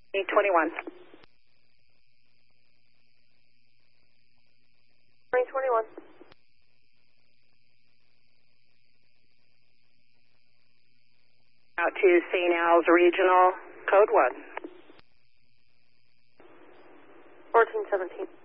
2021. 2021. Out to St. Al's Regional, code 1. 1417.